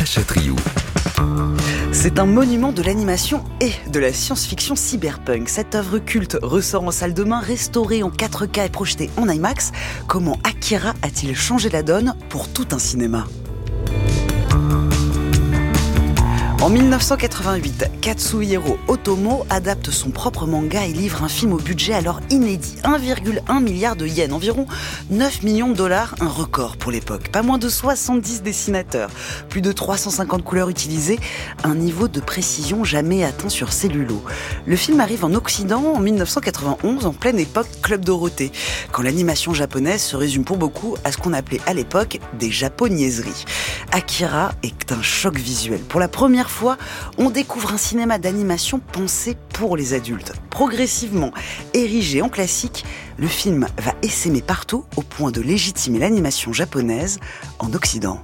Sacha Triou. C'est un monument de l'animation et de la science-fiction cyberpunk. Cette œuvre culte ressort en salle de bain, restaurée en 4K et projetée en IMAX. Comment Akira a-t-il changé la donne pour tout un cinéma ? En 1988, Katsuhiro Otomo adapte son propre manga et livre un film au budget alors inédit, 1,1 milliard de yens, environ 9 millions de dollars, un record pour l'époque. Pas moins de 70 dessinateurs, plus de 350 couleurs utilisées, un niveau de précision jamais atteint sur cellulo. Le film arrive en Occident en 1991, en pleine époque Club Dorothée, quand l'animation japonaise se résume pour beaucoup à ce qu'on appelait à l'époque des japoniaiseries. Akira est un choc visuel. Pour la première fois, on découvre un cinéma d'animation pensé pour les adultes. Progressivement érigé en classique, le film va essaimer partout au point de légitimer l'animation japonaise en Occident.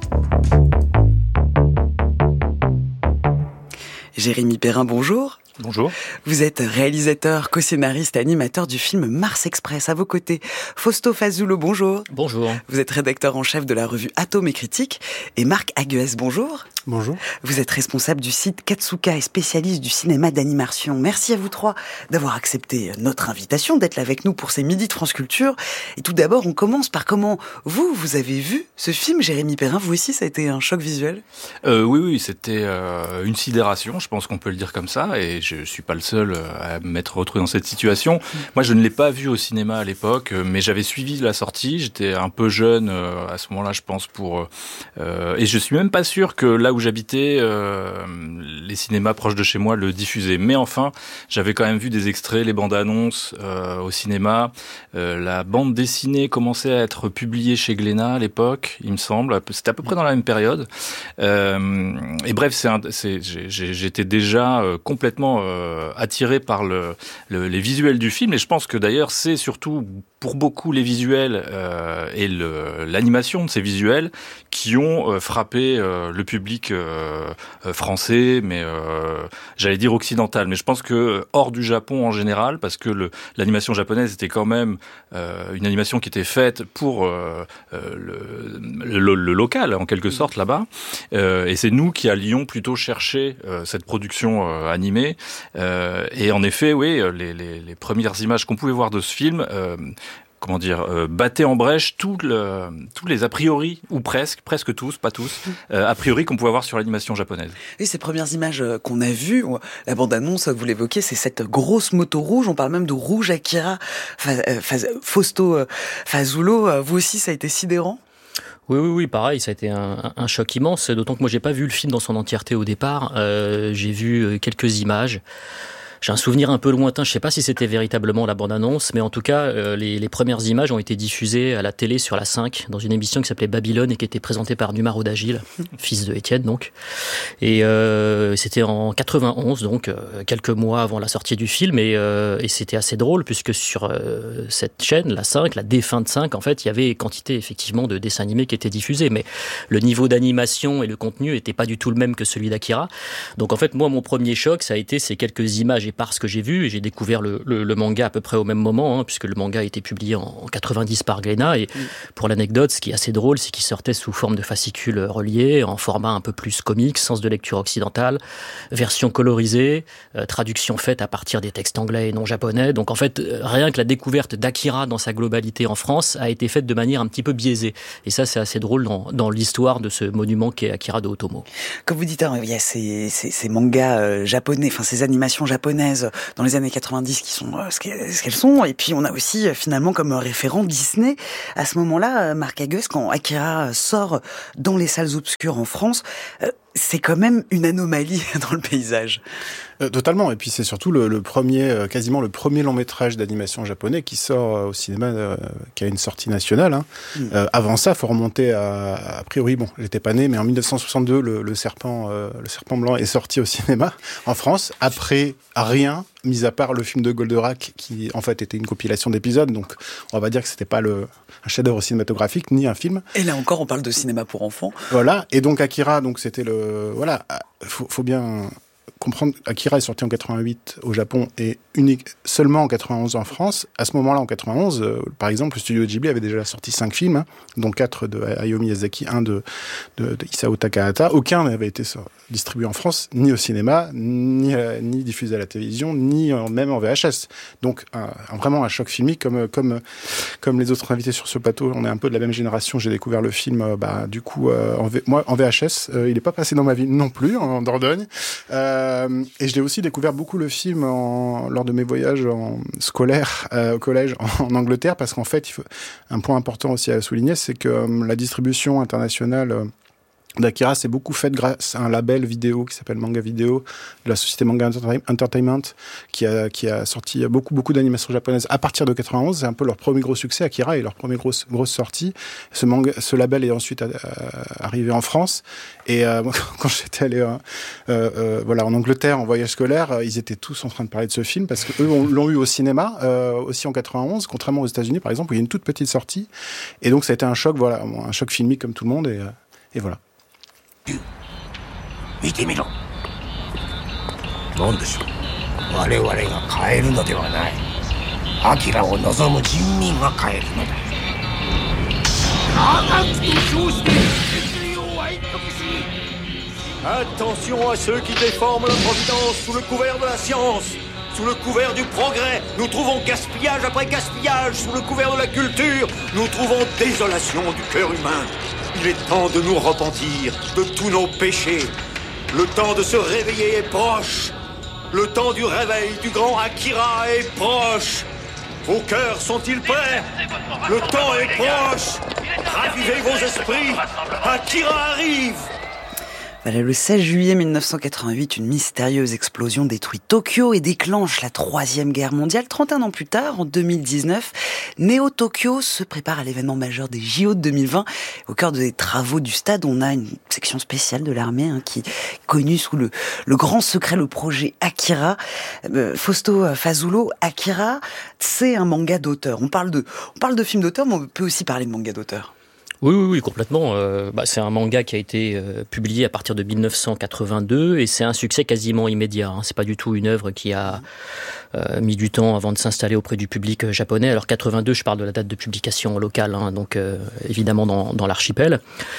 Jérémy Perrin, bonjour. Bonjour. Vous êtes réalisateur, co-scénariste et animateur du film Mars Express. À vos côtés, Fausto Fazulo, bonjour. Bonjour. Vous êtes rédacteur en chef de la revue Atome et Critique. Et Marc Agues, bonjour. Bonjour. Vous êtes responsable du site Katsuka et spécialiste du cinéma d'animation. Merci à vous trois d'avoir accepté notre invitation, d'être là avec nous pour ces midis de France Culture. Et tout d'abord, on commence par comment vous avez vu ce film, Jérémy Perrin. Vous aussi, ça a été un choc visuel ? Oui, c'était une sidération, je pense qu'on peut le dire comme ça, et je suis pas le seul à m'être retrouvé dans cette situation. Moi, je ne l'ai pas vu au cinéma à l'époque, mais j'avais suivi la sortie. J'étais un peu jeune à ce moment-là, je pense, et je suis même pas sûr que là où j'habitais, les cinémas proches de chez moi le diffusaient. Mais enfin, j'avais quand même vu des extraits, les bandes annonces au cinéma. La bande dessinée commençait à être publiée chez Glénat à l'époque, il me semble. C'était à peu près dans la même période. Et bref, j'étais déjà complètement attiré par les visuels du film. Et je pense que d'ailleurs, c'est surtout pour beaucoup les visuels et l'animation de ces visuels qui ont frappé le public français, mais j'allais dire occidental. Mais je pense que hors du Japon en général, parce que l'animation japonaise était quand même une animation qui était faite pour le local, en quelque sorte, là-bas. Et c'est nous qui allions plutôt chercher cette production animée. Et en effet, oui, les premières images qu'on pouvait voir de ce film battait en brèche tous les a priori, ou presque tous, pas tous, a priori qu'on pouvait avoir sur l'animation japonaise. Et ces premières images qu'on a vues, la bande-annonce, vous l'évoquez, c'est cette grosse moto rouge, on parle même de rouge Akira. Fausto Fazulo, vous aussi, ça a été sidérant ? Oui, pareil, ça a été un choc immense, d'autant que moi j'ai pas vu le film dans son entièreté au départ, j'ai vu quelques images. J'ai un souvenir un peu lointain, je sais pas si c'était véritablement la bande-annonce, mais en tout cas, les premières images ont été diffusées à la télé sur la 5, dans une émission qui s'appelait Babylone et qui était présentée par Numaro d'Agile, fils de Étienne donc. Et c'était en 91, donc quelques mois avant la sortie du film, et c'était assez drôle, puisque sur cette chaîne, la 5, la défunte 5, en fait, il y avait quantité effectivement de dessins animés qui étaient diffusés, mais le niveau d'animation et le contenu n'était pas du tout le même que celui d'Akira. Donc en fait, moi, mon premier choc, ça a été ces quelques images par ce que j'ai vu, et j'ai découvert le manga à peu près au même moment, puisque le manga a été publié en 90 par Glénat, et pour l'anecdote, ce qui est assez drôle, c'est qu'il sortait sous forme de fascicules reliés, en format un peu plus comique, sens de lecture occidentale, version colorisée, traduction faite à partir des textes anglais et non japonais, donc en fait, rien que la découverte d'Akira dans sa globalité en France a été faite de manière un petit peu biaisée, et ça c'est assez drôle dans l'histoire de ce monument qu'est Akira de Otomo. Comme vous dites, il y a ces mangas japonais, enfin ces animations japonaises dans les années 90 qui sont ce qu'elles sont, et puis on a aussi finalement comme référent Disney à ce moment-là, Marc Agues, quand Akira sort dans les salles obscures en France, c'est quand même une anomalie dans le paysage. Totalement, et puis c'est surtout quasiment le premier long métrage d'animation japonais qui sort au cinéma, qui a une sortie nationale. Avant ça, faut remonter a priori, j'étais pas né, mais en 1962, le serpent blanc est sorti au cinéma en France. Après, rien, mis à part le film de Goldorak, qui en fait était une compilation d'épisodes, donc on va dire que c'était pas un chef-d'œuvre cinématographique ni un film. Et là encore, on parle de cinéma pour enfants. Voilà, et donc Akira, donc c'était faut bien comprendre, Akira est sorti en 88 au Japon et seulement en 91 en France. À ce moment-là, en 91, par exemple, le studio Ghibli avait déjà sorti 5 films, dont 4 de Hayao Miyazaki, 1 de Isao Takahata. Aucun n'avait été distribué en France, ni au cinéma, ni diffusé à la télévision, ni même en VHS. Donc, vraiment un choc filmique, comme les autres invités sur ce plateau. On est un peu de la même génération. J'ai découvert le film, moi, en VHS. Il n'est pas passé dans ma ville non plus, en Dordogne. Et je l'ai aussi découvert beaucoup le film lors de mes voyages scolaires au collège en Angleterre, parce qu'en fait, un point important aussi à souligner, c'est que la distribution internationale d'Akira s'est beaucoup faite grâce à un label vidéo qui s'appelle Manga Video de la société Manga Entertainment qui a sorti beaucoup d'animations japonaises à partir de 91. C'est un peu leur premier gros succès, Akira, et leur première grosse sortie. Ce label est ensuite arrivé en France. Et quand j'étais allé en Angleterre en voyage scolaire, ils étaient tous en train de parler de ce film parce que eux l'ont eu au cinéma aussi en 91, contrairement aux États-Unis par exemple où il y a une toute petite sortie. Et donc ça a été un choc filmique comme tout le monde et voilà. 見てみろ。何でしょう。我々が変えるのではない。アキラを望む人民が変えるのだ。科学と称して人類を愛国し。Attention à ceux qui déforment la providence sous le couvert de la science, sous le couvert du progrès. Nous trouvons gaspillage après gaspillage, sous le couvert de la culture. Nous trouvons désolation du cœur humain. Il est temps de nous repentir de tous nos péchés. Le temps de se réveiller est proche. Le temps du réveil du grand Akira est proche. Vos cœurs sont-ils prêts? Le temps est proche. Ravivez vos esprits. Akira arrive. Voilà, le 16 juillet 1988, une mystérieuse explosion détruit Tokyo et déclenche la Troisième Guerre mondiale. 31 ans plus tard, en 2019, Neo Tokyo se prépare à l'événement majeur des JO de 2020. Au cœur des travaux du stade, on a une section spéciale de l'armée qui est connue sous le grand secret, le projet Akira. Fausto Fazulo, Akira, c'est un manga d'auteur. On parle de film d'auteur, mais on peut aussi parler de manga d'auteur. Oui, complètement. C'est un manga qui a été publié à partir de 1982 et c'est un succès quasiment immédiat. C'est pas du tout une œuvre qui a mis du temps avant de s'installer auprès du public japonais. Alors 82, je parle de la date de publication locale, donc évidemment dans l'archipel.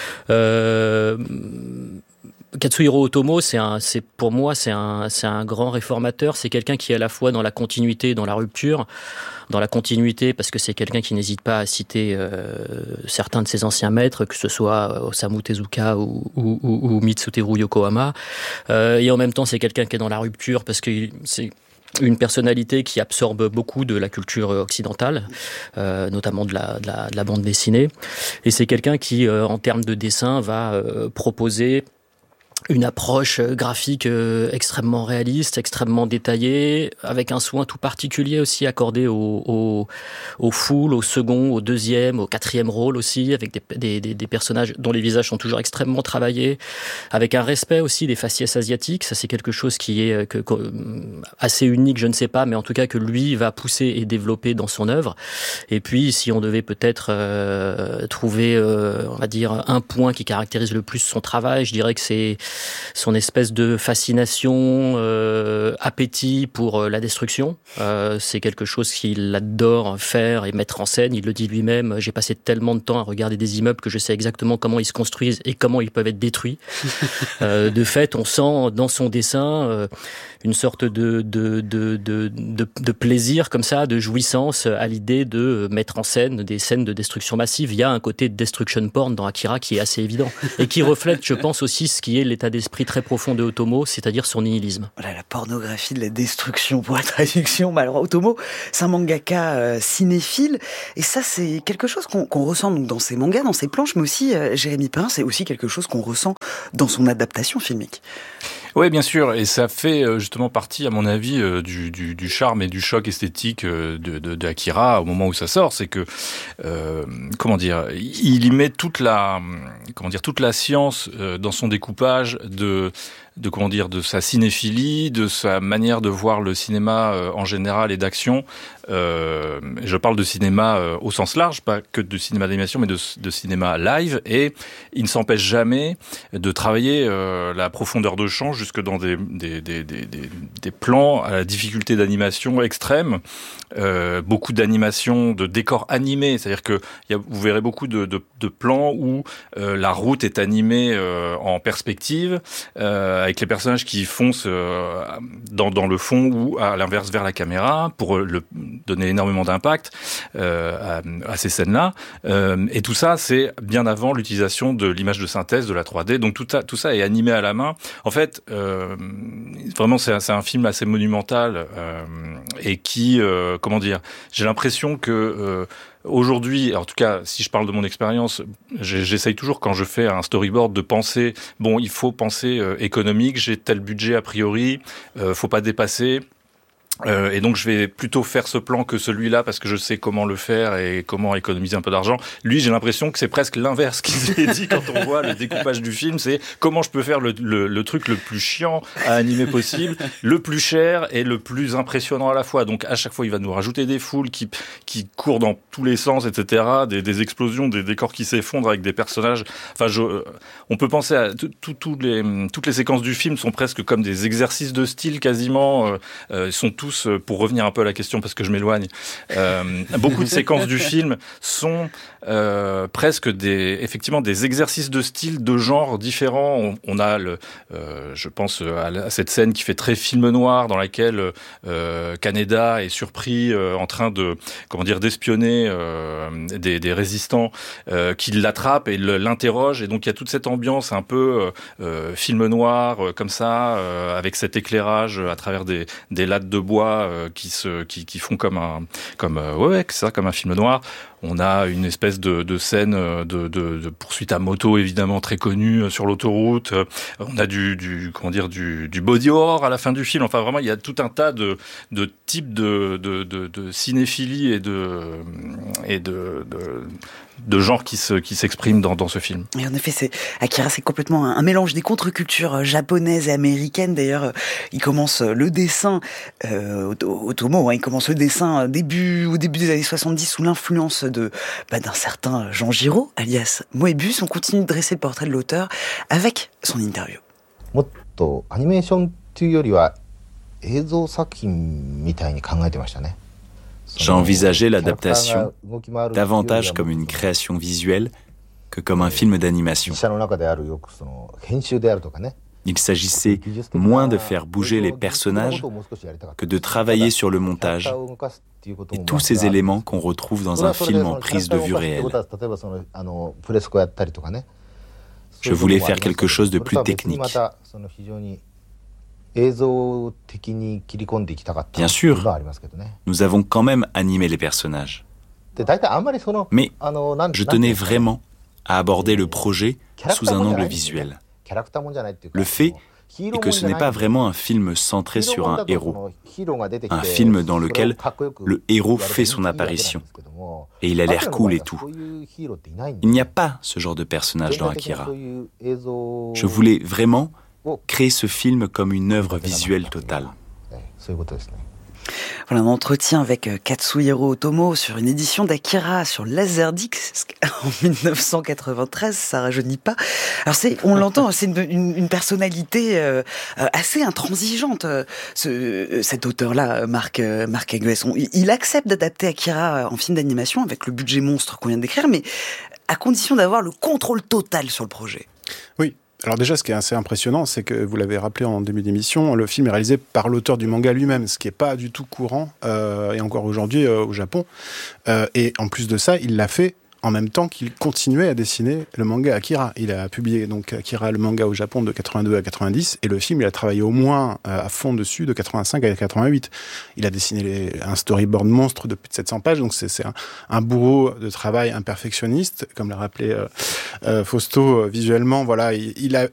Katsuhiro Otomo, pour moi, c'est un grand réformateur. C'est quelqu'un qui est à la fois dans la continuité et dans la rupture. Dans la continuité, parce que c'est quelqu'un qui n'hésite pas à citer certains de ses anciens maîtres, que ce soit Osamu Tezuka ou Mitsuteru Yokohama. Et en même temps, c'est quelqu'un qui est dans la rupture, parce que c'est une personnalité qui absorbe beaucoup de la culture occidentale, notamment de la bande dessinée. Et c'est quelqu'un qui, en termes de dessin, va proposer une approche graphique extrêmement réaliste, extrêmement détaillée, avec un soin tout particulier aussi accordé au full, au second, au deuxième, au quatrième rôle aussi, avec des personnages dont les visages sont toujours extrêmement travaillés, avec un respect aussi des faciès asiatiques. Ça, c'est quelque chose qui est assez unique, je ne sais pas, mais en tout cas que lui va pousser et développer dans son œuvre. Et puis, si on devait peut-être trouver, on va dire, un point qui caractérise le plus son travail, je dirais que c'est son espèce de fascination, appétit pour la destruction. C'est quelque chose qu'il adore faire et mettre en scène. Il le dit lui-même, j'ai passé tellement de temps à regarder des immeubles que je sais exactement comment ils se construisent et comment ils peuvent être détruits. De fait, on sent dans son dessin une sorte de plaisir comme ça, de jouissance à l'idée de mettre en scène des scènes de destruction massive. Il y a un côté de destruction porn dans Akira qui est assez évident et qui reflète, je pense aussi, ce qui est l'état d'esprit très profond de Otomo, c'est-à-dire son nihilisme. Voilà, la pornographie de la destruction pour la traduction. Alors Otomo, c'est un mangaka cinéphile et ça c'est quelque chose qu'on ressent donc dans ses mangas, dans ses planches, mais aussi Jérémy Perrin, c'est aussi quelque chose qu'on ressent dans son adaptation filmique. Oui, bien sûr, et ça fait justement partie, à mon avis, du charme et du choc esthétique de Akira au moment où ça sort. C'est que, il y met toute la science dans son découpage de sa cinéphilie, de sa manière de voir le cinéma en général et d'action. Je parle de cinéma au sens large, pas que de cinéma d'animation, mais de cinéma live. Et il ne s'empêche jamais de travailler la profondeur de champ jusque dans des plans à la difficulté d'animation extrême. Beaucoup d'animations, de décors animés, c'est-à-dire que vous verrez beaucoup de plans où la route est animée en perspective, avec les personnages qui foncent dans le fond ou à l'inverse vers la caméra pour donner énormément d'impact à ces scènes-là. Et tout ça, c'est bien avant l'utilisation de l'image de synthèse, de la 3D. Donc tout ça est animé à la main. En fait, vraiment, c'est un film assez monumental et qui, j'ai l'impression que aujourd'hui, en tout cas, si je parle de mon expérience, j'essaye toujours quand je fais un storyboard de penser, il faut penser économique, j'ai tel budget a priori, faut pas dépasser. Et donc je vais plutôt faire ce plan que celui-là parce que je sais comment le faire et comment économiser un peu d'argent. Lui, j'ai l'impression que c'est presque l'inverse qu'il s'est dit quand on voit le découpage du film, c'est comment je peux faire le truc le plus chiant à animer possible, le plus cher et le plus impressionnant à la fois. Donc à chaque fois, il va nous rajouter des foules qui courent dans tous les sens, etc., des explosions, des décors qui s'effondrent avec des personnages. Enfin, on peut penser à toutes les séquences du film sont presque comme des exercices de style quasiment. Sont tous, pour revenir un peu à la question parce que je m'éloigne, beaucoup de séquences du film sont presque effectivement des exercices de style, de genre différents. On a je pense à cette scène qui fait très film noir dans laquelle Kaneda est surpris en train d'espionner des résistants qui l'attrapent et l'interrogent, et donc il y a toute cette ambiance un peu film noir comme ça, avec cet éclairage à travers des lattes de bois qui font comme un film noir. On a une espèce de scène de poursuite à moto, évidemment très connue sur l'autoroute. On a du body horror à la fin du film. Enfin, vraiment, il y a tout un tas de types de cinéphilie et de genres qui s'expriment dans ce film. Et en effet, Akira, c'est complètement un mélange des contre-cultures japonaises et américaines. D'ailleurs, il commence le dessin Otomo, il commence le dessin au début des années 70 sous l'influence d'un certain Jean Giraud, alias Moebius. On continue de dresser le portrait de l'auteur avec son interview. J'ai envisagé l'adaptation davantage comme une création visuelle que comme un film d'animation. Il s'agissait moins de faire bouger les personnages que de travailler sur le montage et tous ces éléments qu'on retrouve dans un film en prise de vue réelle. Je voulais faire quelque chose de plus technique. Bien sûr, nous avons quand même animé les personnages. Mais je tenais vraiment à aborder le projet sous un angle visuel. Le fait est que ce n'est pas vraiment un film centré sur un héros, un film dans lequel le héros fait son apparition, et il a l'air cool et tout. Il n'y a pas ce genre de personnage dans Akira. Je voulais vraiment créer ce film comme une œuvre visuelle totale. Voilà un entretien avec Katsuhiro Otomo sur une édition d'Akira sur Laserdisc en 1993, ça rajeunit pas. Alors on l'entend, c'est une personnalité assez intransigeante, cet auteur-là, Marc Aguesson. Il accepte d'adapter Akira en film d'animation avec le budget monstre qu'on vient de décrire, mais à condition d'avoir le contrôle total sur le projet. Oui. Alors déjà, ce qui est assez impressionnant, c'est que, vous l'avez rappelé en début d'émission, le film est réalisé par l'auteur du manga lui-même, ce qui n'est pas du tout courant, et encore aujourd'hui au Japon. Et en plus de ça, il l'a fait en même temps qu'il continuait à dessiner le manga Akira. Il a publié donc Akira, le manga au Japon de 82 à 90, et le film, il a travaillé au moins à fond dessus de 85 à 88. Il a dessiné un storyboard monstre de plus de 700 pages, donc c'est un bourreau de travail, un perfectionniste, comme l'a rappelé Fausto visuellement. Voilà, il a